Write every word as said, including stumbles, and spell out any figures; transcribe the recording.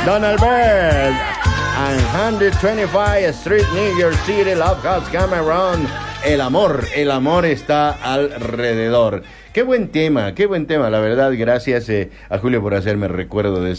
Donald Byrd and one twenty-five Street, New York City, Love Has Come Around. El amor, el amor está alrededor. Qué buen tema, qué buen tema, la verdad. Gracias eh, a Julio por hacerme recuerdo de